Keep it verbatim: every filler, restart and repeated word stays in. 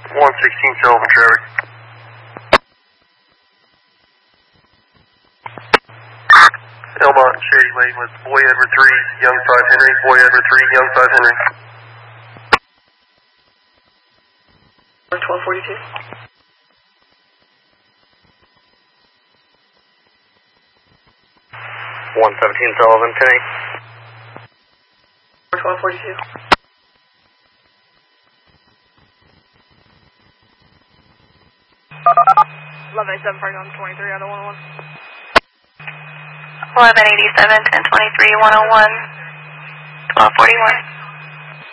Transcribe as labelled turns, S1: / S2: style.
S1: one sixteen Sullivan traffic. Elmont and Shady Lane with Boy Edward three, Young five Henry, Boy Edward three, Young five Henry.
S2: twelve forty-two.
S3: one seventeen Sullivan, ten eight.
S2: twelve forty-two. eleven eighty-seven, Frank on twenty-three, out of one oh one.
S4: eleven eighty-seven, ten twenty-three, one oh one, twelve forty-one.